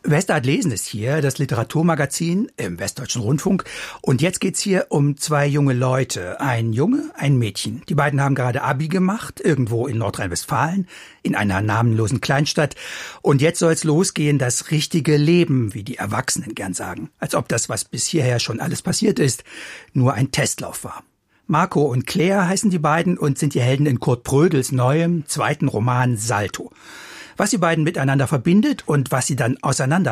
Westart lesen ist hier, das Literaturmagazin im Westdeutschen Rundfunk. Und jetzt geht's hier um 2 junge Leute. Ein Junge, ein Mädchen. Die beiden haben gerade Abi gemacht, irgendwo in Nordrhein-Westfalen, in einer namenlosen Kleinstadt. Und jetzt soll's losgehen, das richtige Leben, wie die Erwachsenen gern sagen. Als ob das, was bis hierher schon alles passiert ist, nur ein Testlauf war. Marco und Claire heißen die beiden und sind die Helden in Kurt Prödels neuem 2. Roman Salto. Was die beiden miteinander verbindet und was sie dann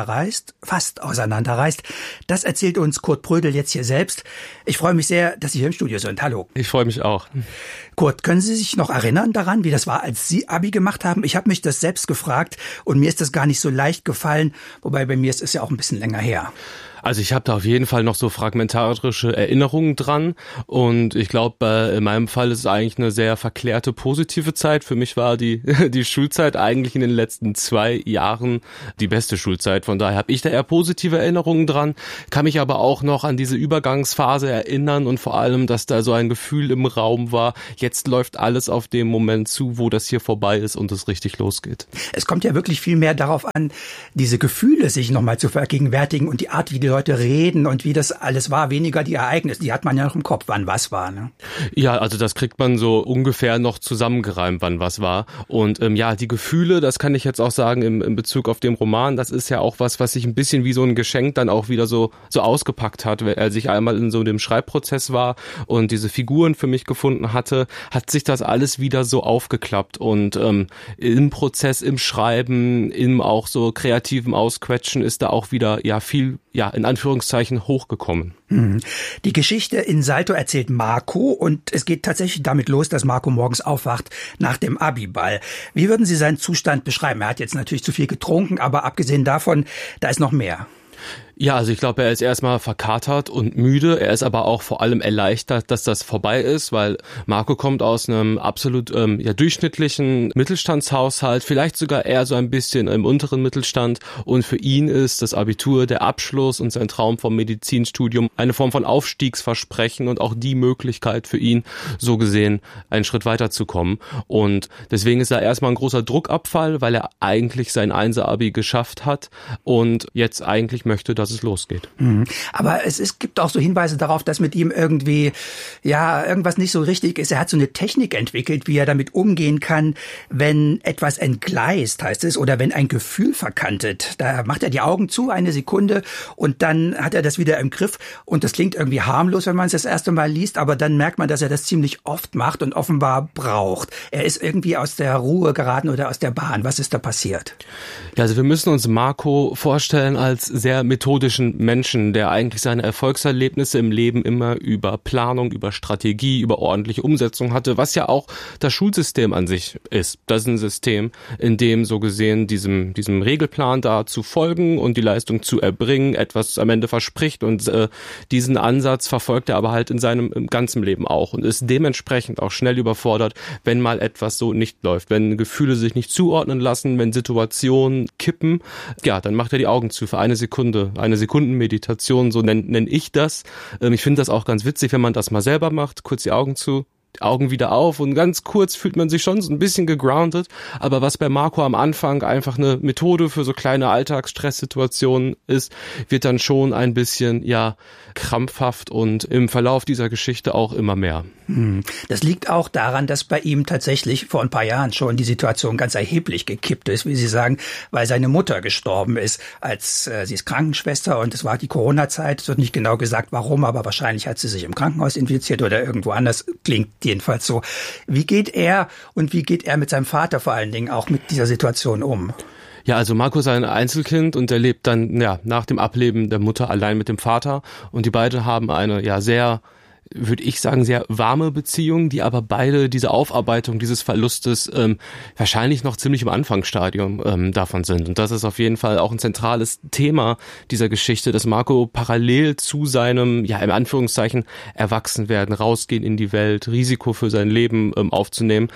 fast auseinanderreißt, das erzählt uns Kurt Prödel jetzt hier selbst. Ich freue mich sehr, dass Sie hier im Studio sind. Hallo. Ich freue mich auch. Kurt, können Sie sich noch erinnern daran, wie das war, als Sie Abi gemacht haben? Ich habe mich das selbst gefragt und mir ist das gar nicht so leicht gefallen, wobei bei mir ist es ja auch ein bisschen länger her. Also ich habe da auf jeden Fall noch so fragmentarische Erinnerungen dran und ich glaube, in meinem Fall ist es eigentlich eine sehr verklärte positive Zeit. Für mich war die Schulzeit eigentlich in den letzten 2 Jahren die beste Schulzeit. Von daher habe ich da eher positive Erinnerungen dran, kann mich aber auch noch an diese Übergangsphase erinnern und vor allem, dass da so ein Gefühl im Raum war, jetzt läuft alles auf den Moment zu, wo das hier vorbei ist und es richtig losgeht. Es kommt ja wirklich viel mehr darauf an, diese Gefühle sich nochmal zu vergegenwärtigen und die Art, wie die Leute reden und wie das alles war, weniger die Ereignisse. Die hat man ja noch im Kopf, wann was war. Ne? Ja, also das kriegt man so ungefähr noch zusammengereimt, wann was war. Und die Gefühle, das kann ich jetzt auch sagen in Bezug auf den Roman, das ist ja auch was sich ein bisschen wie so ein Geschenk dann auch wieder so ausgepackt hat. Als ich einmal in so dem Schreibprozess war und diese Figuren für mich gefunden hatte, hat sich das alles wieder so aufgeklappt. Und im Prozess, im Schreiben, im auch so kreativen Ausquetschen ist da auch wieder viel in Anführungszeichen hochgekommen. Die Geschichte in Salto erzählt Marco und es geht tatsächlich damit los, dass Marco morgens aufwacht nach dem Abiball. Wie würden Sie seinen Zustand beschreiben? Er hat jetzt natürlich zu viel getrunken, aber abgesehen davon, da ist noch mehr. Ja, also ich glaube, er ist erstmal verkatert und müde. Er ist aber auch vor allem erleichtert, dass das vorbei ist, weil Marco kommt aus einem absolut durchschnittlichen Mittelstandshaushalt, vielleicht sogar eher so ein bisschen im unteren Mittelstand. Und für ihn ist das Abitur, der Abschluss und sein Traum vom Medizinstudium eine Form von Aufstiegsversprechen und auch die Möglichkeit für ihn, so gesehen, einen Schritt weiterzukommen. Und deswegen ist da erstmal ein großer Druckabfall, weil er eigentlich sein 1er-Abi geschafft hat und jetzt eigentlich möchte, dass es losgeht. Aber gibt auch so Hinweise darauf, dass mit ihm irgendwie, irgendwas nicht so richtig ist. Er hat so eine Technik entwickelt, wie er damit umgehen kann, wenn etwas entgleist, heißt es, oder wenn ein Gefühl verkantet. Da macht er die Augen zu, 1 Sekunde, und dann hat er das wieder im Griff. Und das klingt irgendwie harmlos, wenn man es das erste Mal liest, aber dann merkt man, dass er das ziemlich oft macht und offenbar braucht. Er ist irgendwie aus der Ruhe geraten oder aus der Bahn. Was ist da passiert? Ja, also wir müssen uns Marco vorstellen als sehr methodischen Menschen, der eigentlich seine Erfolgserlebnisse im Leben immer über Planung, über Strategie, über ordentliche Umsetzung hatte, was ja auch das Schulsystem an sich ist. Das ist ein System, in dem so gesehen diesem Regelplan da zu folgen und die Leistung zu erbringen, etwas am Ende verspricht und diesen Ansatz verfolgt er aber halt in seinem ganzen Leben auch und ist dementsprechend auch schnell überfordert, wenn mal etwas so nicht läuft, wenn Gefühle sich nicht zuordnen lassen, wenn Situationen kippen, dann macht er die Augen zu für 1 Sekunde, eine Sekundenmeditation, so nenn ich das. Ich finde das auch ganz witzig, wenn man das mal selber macht, kurz die Augen zu, die Augen wieder auf und ganz kurz fühlt man sich schon so ein bisschen gegroundet. Aber was bei Marco am Anfang einfach eine Methode für so kleine Alltagsstresssituationen ist, wird dann schon ein bisschen, krampfhaft und im Verlauf dieser Geschichte auch immer mehr. Das liegt auch daran, dass bei ihm tatsächlich vor ein paar Jahren schon die Situation ganz erheblich gekippt ist, wie Sie sagen, weil seine Mutter gestorben ist, sie ist Krankenschwester und es war die Corona-Zeit. Es wird nicht genau gesagt, warum, aber wahrscheinlich hat sie sich im Krankenhaus infiziert oder irgendwo anders. Klingt jedenfalls so. Wie geht er mit seinem Vater vor allen Dingen auch mit dieser Situation um? Ja, also Marco ist ein Einzelkind und er lebt dann nach dem Ableben der Mutter allein mit dem Vater und die beiden haben eine sehr, würde ich sagen, sehr warme Beziehung, die aber beide diese Aufarbeitung dieses Verlustes wahrscheinlich noch ziemlich im Anfangsstadium davon sind. Und das ist auf jeden Fall auch ein zentrales Thema dieser Geschichte, dass Marco parallel zu seinem, im Anführungszeichen, Erwachsenwerden, rausgehen in die Welt, Risiko für sein Leben aufzunehmen,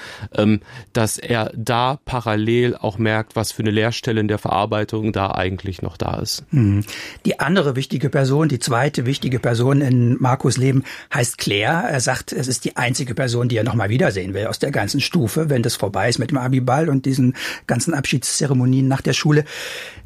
dass er da parallel auch merkt, was für eine Leerstelle in der Verarbeitung da eigentlich noch da ist. Die andere wichtige Person, die zweite wichtige Person in Marcos Leben heißt Claire. Er sagt, es ist die einzige Person, die er noch mal wiedersehen will aus der ganzen Stufe, wenn das vorbei ist mit dem Abiball und diesen ganzen Abschiedszeremonien nach der Schule.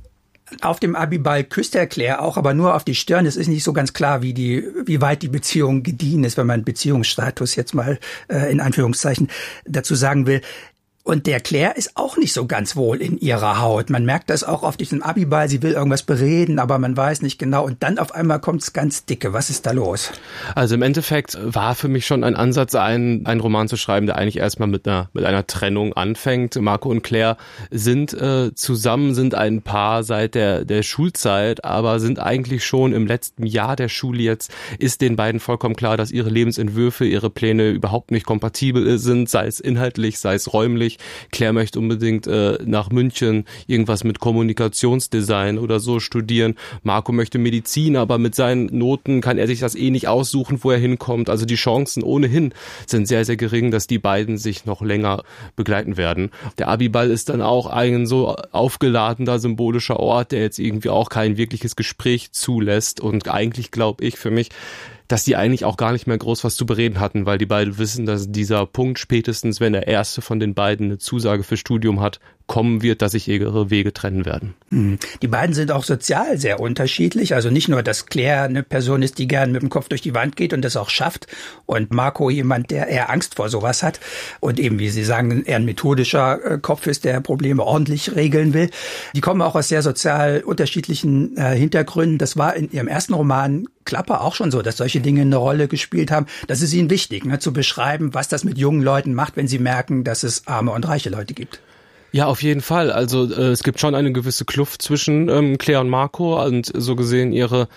Auf dem Abiball küsst er Claire auch, aber nur auf die Stirn. Es ist nicht so ganz klar, wie weit die Beziehung gediehen ist, wenn man Beziehungsstatus jetzt mal in Anführungszeichen dazu sagen will. Und der Claire ist auch nicht so ganz wohl in ihrer Haut. Man merkt das auch auf diesem Abiball. Sie will irgendwas bereden, aber man weiß nicht genau. Und dann auf einmal kommt's ganz dicke. Was ist da los? Also im Endeffekt war für mich schon ein Ansatz, einen Roman zu schreiben, der eigentlich erstmal mit einer Trennung anfängt. Marco und Claire sind zusammen, sind ein Paar seit der Schulzeit, aber sind eigentlich schon im letzten Jahr der Schule jetzt, ist den beiden vollkommen klar, dass ihre Lebensentwürfe, ihre Pläne überhaupt nicht kompatibel sind, sei es inhaltlich, sei es räumlich. Claire möchte unbedingt nach München irgendwas mit Kommunikationsdesign oder so studieren. Marco möchte Medizin, aber mit seinen Noten kann er sich das nicht aussuchen, wo er hinkommt. Also die Chancen ohnehin sind sehr, sehr gering, dass die beiden sich noch länger begleiten werden. Der Abiball ist dann auch ein so aufgeladener symbolischer Ort, der jetzt irgendwie auch kein wirkliches Gespräch zulässt. Und eigentlich glaube ich für mich, dass die eigentlich auch gar nicht mehr groß was zu bereden hatten, weil die beiden wissen, dass dieser Punkt spätestens, wenn der erste von den beiden eine Zusage für Studium hat, kommen wird, dass sich ihre Wege trennen werden. Die beiden sind auch sozial sehr unterschiedlich. Also nicht nur, dass Claire eine Person ist, die gern mit dem Kopf durch die Wand geht und das auch schafft. Und Marco jemand, der eher Angst vor sowas hat. Und eben, wie Sie sagen, eher ein methodischer Kopf ist, der Probleme ordentlich regeln will. Die kommen auch aus sehr sozial unterschiedlichen Hintergründen. Das war in ihrem ersten Roman Klapper auch schon so, dass solche Dinge eine Rolle gespielt haben. Das ist ihnen wichtig, zu beschreiben, was das mit jungen Leuten macht, wenn sie merken, dass es arme und reiche Leute gibt. Ja, auf jeden Fall. Also es gibt schon eine gewisse Kluft zwischen Claire und Marco und so gesehen ihre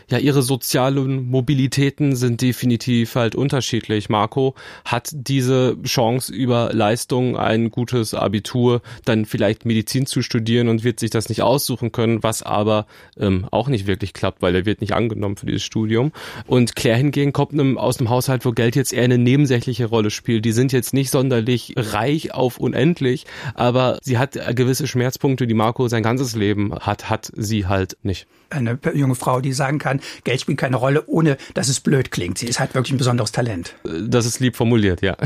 sozialen Mobilitäten sind definitiv halt unterschiedlich. Marco hat diese Chance über Leistung, ein gutes Abitur, dann vielleicht Medizin zu studieren und wird sich das nicht aussuchen können, was aber auch nicht wirklich klappt, weil er wird nicht angenommen für dieses Studium. Und Claire hingegen kommt aus einem Haushalt, wo Geld jetzt eher eine nebensächliche Rolle spielt. Die sind jetzt nicht sonderlich reich auf unendlich, aber sie hat gewisse Schmerzpunkte, die Marco sein ganzes Leben hat sie halt nicht. Eine junge Frau, die sagen kann, Geld spielt keine Rolle, ohne dass es blöd klingt. Sie ist halt wirklich ein besonderes Talent. Das ist lieb formuliert, ja.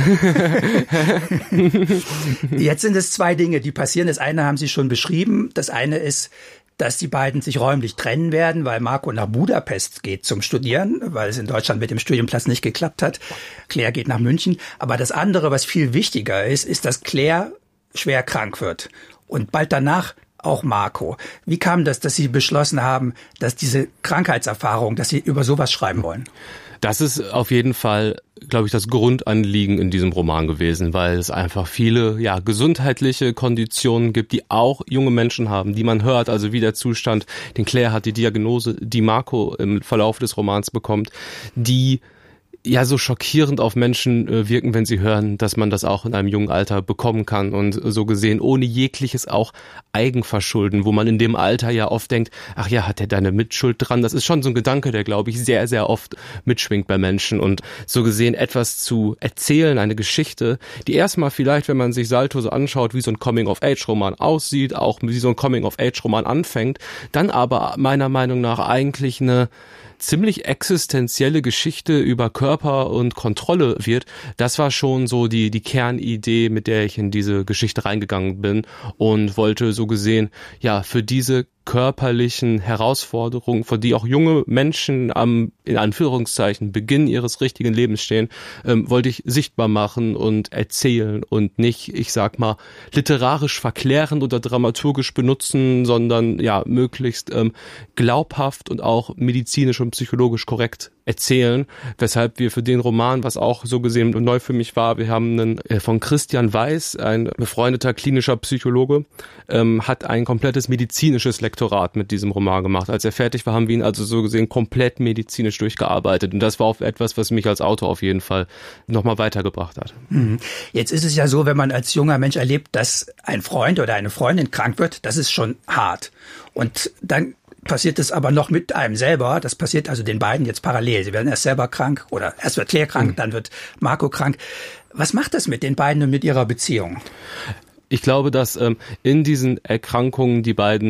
Jetzt sind es zwei Dinge, die passieren. Das eine haben Sie schon beschrieben. Das eine ist, dass die beiden sich räumlich trennen werden, weil Marco nach Budapest geht zum Studieren, weil es in Deutschland mit dem Studienplatz nicht geklappt hat. Claire geht nach München. Aber das andere, was viel wichtiger ist, dass Claire schwer krank wird. Und bald danach auch Marco. Wie kam das, dass Sie beschlossen haben, dass diese Krankheitserfahrung, dass Sie über sowas schreiben wollen? Das ist auf jeden Fall, glaube ich, das Grundanliegen in diesem Roman gewesen, weil es einfach viele gesundheitliche Konditionen gibt, die auch junge Menschen haben, die man hört, also wie der Zustand, den Claire hat, die Diagnose, die Marco im Verlauf des Romans bekommt, die so schockierend auf Menschen wirken, wenn sie hören, dass man das auch in einem jungen Alter bekommen kann und so gesehen ohne jegliches auch Eigenverschulden, wo man in dem Alter ja oft denkt, ach ja, hat er da eine Mitschuld dran? Das ist schon so ein Gedanke, der, glaube ich, sehr, sehr oft mitschwingt bei Menschen und so gesehen etwas zu erzählen, eine Geschichte, die erstmal vielleicht, wenn man sich Salto so anschaut, wie so ein Coming-of-Age-Roman aussieht, auch wie so ein Coming-of-Age-Roman anfängt, dann aber meiner Meinung nach eigentlich eine ziemlich existenzielle Geschichte über Körper und Kontrolle wird, das war schon so die Kernidee, mit der ich in diese Geschichte reingegangen bin und wollte so gesehen, für diese körperlichen Herausforderungen, vor die auch junge Menschen am, in Anführungszeichen, Beginn ihres richtigen Lebens stehen, wollte ich sichtbar machen und erzählen und nicht, ich sag mal, literarisch verklären oder dramaturgisch benutzen, sondern möglichst glaubhaft und auch medizinisch und psychologisch korrekt erzählen, weshalb wir für den Roman, was auch so gesehen neu für mich war, wir haben einen von Christian Weiß, ein befreundeter klinischer Psychologe, hat ein komplettes medizinisches Lektorat mit diesem Roman gemacht. Als er fertig war, haben wir ihn also so gesehen komplett medizinisch durchgearbeitet und das war auch etwas, was mich als Autor auf jeden Fall nochmal weitergebracht hat. Jetzt ist es ja so, wenn man als junger Mensch erlebt, dass ein Freund oder eine Freundin krank wird, das ist schon hart. Und dann passiert es aber noch mit einem selber. Das passiert also den beiden jetzt parallel. Sie werden erst selber krank oder erst wird Claire krank, dann wird Marco krank. Was macht das mit den beiden und mit ihrer Beziehung? Ich glaube, dass in diesen Erkrankungen die beiden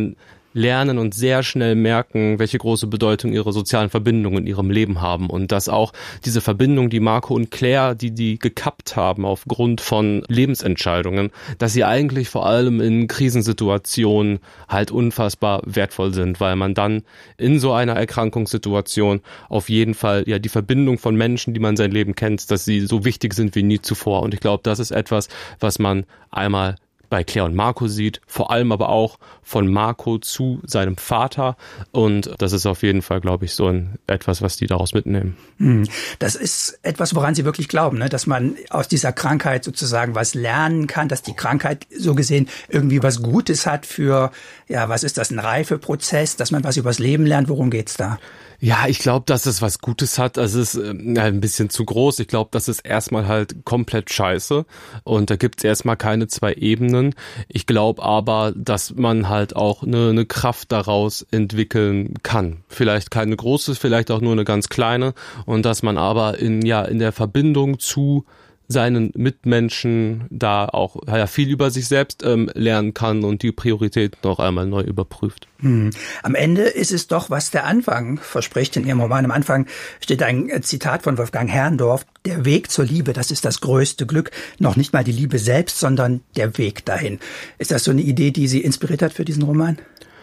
lernen und sehr schnell merken, welche große Bedeutung ihre sozialen Verbindungen in ihrem Leben haben und dass auch diese Verbindung, die Marco und Claire, die gekappt haben aufgrund von Lebensentscheidungen, dass sie eigentlich vor allem in Krisensituationen halt unfassbar wertvoll sind, weil man dann in so einer Erkrankungssituation auf jeden Fall ja die Verbindung von Menschen, die man sein Leben kennt, dass sie so wichtig sind wie nie zuvor. Und ich glaube, das ist etwas, was man einmal bei Claire und Marco sieht, vor allem aber auch von Marco zu seinem Vater. Und das ist auf jeden Fall, glaube ich, so etwas, was die daraus mitnehmen. Das ist etwas, woran sie wirklich glauben, ne? Dass man aus dieser Krankheit sozusagen was lernen kann, dass die Krankheit so gesehen irgendwie was Gutes hat für, ja, was ist das, ein Reifeprozess, dass man was übers Leben lernt. Worum geht's da? Ja, ich glaube, dass es was Gutes hat. Also es ist ein bisschen zu groß. Ich glaube, das ist erstmal halt komplett scheiße. Und da gibt's erstmal keine zwei Ebenen. Ich glaube aber, dass man halt auch eine Kraft daraus entwickeln kann. Vielleicht keine große, vielleicht auch nur eine ganz kleine. Und dass man aber in der Verbindung zu seinen Mitmenschen da auch viel über sich selbst lernen kann und die Prioritäten noch einmal neu überprüft. Am Ende ist es doch, was der Anfang verspricht. In Ihrem Roman am Anfang steht ein Zitat von Wolfgang Herrndorf: Der Weg zur Liebe, das ist das größte Glück. Noch nicht mal die Liebe selbst, sondern der Weg dahin. Ist das so eine Idee, die Sie inspiriert hat für diesen Roman?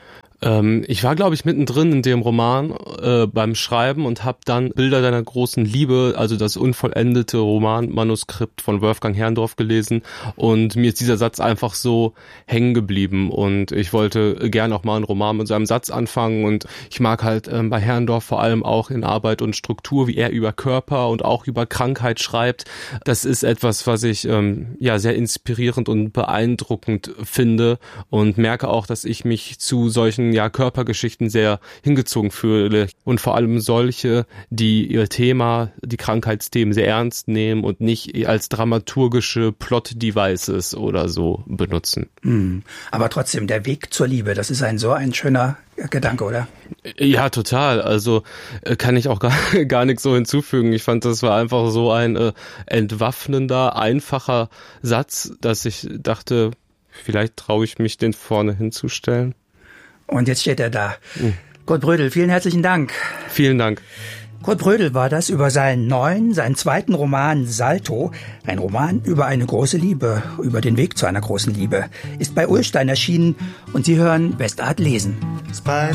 Ich war, glaube ich, mittendrin in dem Roman beim Schreiben und habe dann Bilder deiner großen Liebe, also das unvollendete Romanmanuskript von Wolfgang Herrndorf gelesen und mir ist dieser Satz einfach so hängen geblieben und ich wollte gern auch mal einen Roman mit so einem Satz anfangen und ich mag halt bei Herrndorf vor allem auch in Arbeit und Struktur, wie er über Körper und auch über Krankheit schreibt. Das ist etwas, was ich sehr inspirierend und beeindruckend finde und merke auch, dass ich mich zu solchen Körpergeschichten sehr hingezogen fühle und vor allem solche, die ihr Thema, die Krankheitsthemen sehr ernst nehmen und nicht als dramaturgische Plot-Devices oder so benutzen. Aber trotzdem, der Weg zur Liebe, das ist so ein schöner Gedanke, oder? Ja, total. Also kann ich auch gar nichts so hinzufügen. Ich fand, das war einfach so ein entwaffnender, einfacher Satz, dass ich dachte, vielleicht traue ich mich, den vorne hinzustellen. Und jetzt steht er da. Kurt Brödel, vielen herzlichen Dank. Vielen Dank. Kurt Brödel war das über seinen zweiten Roman Salto. Ein Roman über eine große Liebe, über den Weg zu einer großen Liebe. Ist bei Ullstein erschienen und Sie hören Westart lesen. Spider